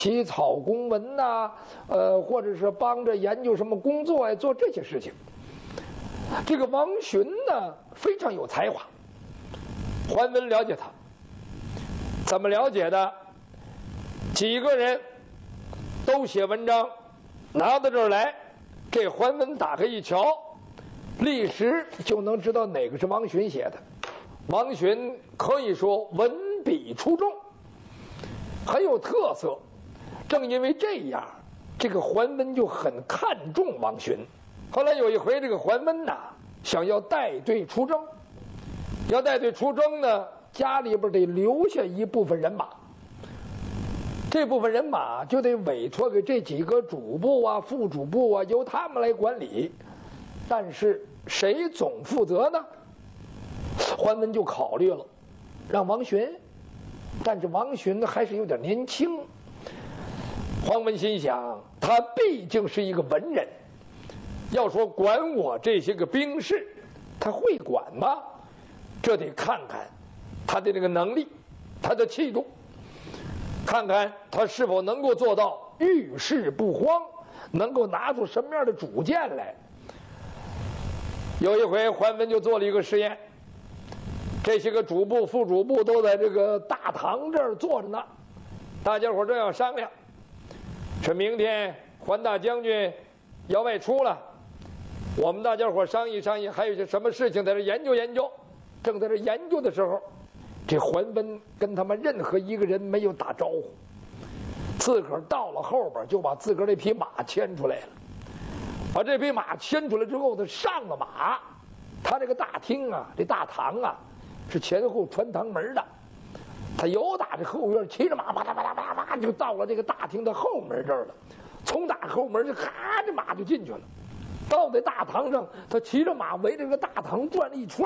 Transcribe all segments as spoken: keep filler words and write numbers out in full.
起草公文呐、啊，呃，或者是帮着研究什么工作呀，做这些事情。这个王洵呢，非常有才华。桓温了解他，怎么了解的？几个人都写文章，拿到这儿来，这桓温打开一瞧，立时就能知道哪个是王洵写的。王洵可以说文笔出众，很有特色。正因为这样，这个桓温就很看重王洵。后来有一回，这个桓温呐，想要带队出征，要带队出征呢，家里边得留下一部分人马。这部分人马就得委托给这几个主簿啊、副主簿啊，由他们来管理。但是谁总负责呢？桓温就考虑了，让王洵。但是王洵还是有点年轻。桓温心想，他毕竟是一个文人，要说管我这些个兵士，他会管吗？这得看看他的这个能力，他的气度，看看他是否能够做到遇事不慌，能够拿出什么样的主见来。有一回，桓温就做了一个实验，这些个主簿、副主簿都在这个大堂这儿坐着呢，大家伙正要商量，说明天桓大将军要外出了，我们大家伙商议商议，还有些什么事情在这研究研究。正在这研究的时候，这桓温跟他们任何一个人没有打招呼，自个儿到了后边就把自个儿这匹马牵出来了。把这匹马牵出来之后，他上了马。他这个大厅啊，这大堂啊，是前后穿堂门的。他由打这后院骑着马，啪嗒啪嗒啪嗒啪就到了这个大厅的后门这儿了。从打后门就咔，这马就进去了。到在大堂上，他骑着马围着这个大堂转了一圈。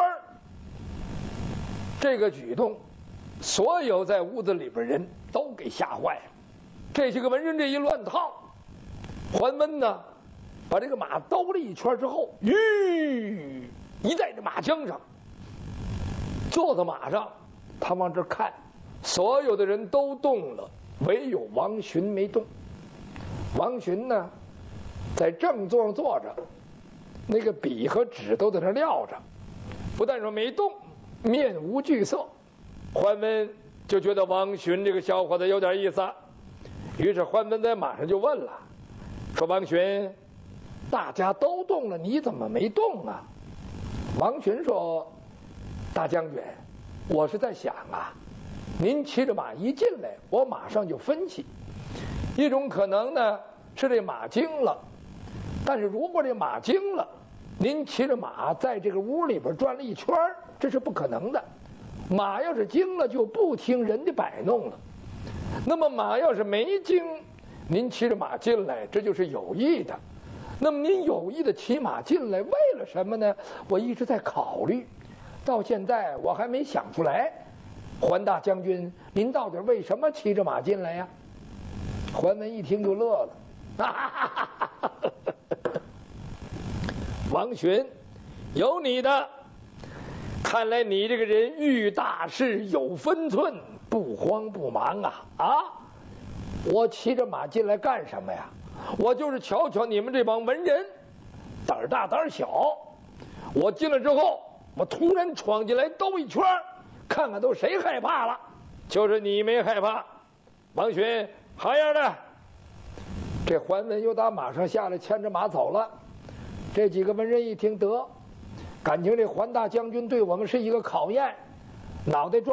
这个举动，所有在屋子里边人都给吓坏了。这些个文人这一乱套，桓温呢，把这个马兜了一圈之后，吁，一在这马缰上，坐在马上，他往这看，所有的人都动了，唯有王洵没动。王洵呢，在正座上坐着，那个笔和纸都在那撂着，不但说没动，面无惧色。桓温就觉得王洵这个小伙子有点意思，于是桓温在马上就问了，说王洵，大家都动了，你怎么没动啊？王洵说，大将军，我是在想啊，您骑着马一进来，我马上就分析，一种可能呢是这马惊了，但是如果这马惊了，您骑着马在这个屋里边转了一圈，这是不可能的。马要是惊了，就不听人的摆弄了。那么马要是没惊，您骑着马进来，这就是有意的。那么您有意的骑马进来，为了什么呢？我一直在考虑，到现在我还没想出来。桓大将军，您到底为什么骑着马进来呀？桓温一听就乐了，哈哈哈哈哈哈！王洵，有你的。看来你这个人遇大事有分寸，不慌不忙啊！啊，我骑着马进来干什么呀？我就是瞧瞧你们这帮文人，胆儿大胆儿小。我进来之后，我突然闯进来兜一圈，看看都谁害怕了。就是你没害怕，王洵，好样的！这桓温又打马上下来，牵着马走了。这几个文人一听，得，感情这桓大将军对我们是一个考验，脑袋撞。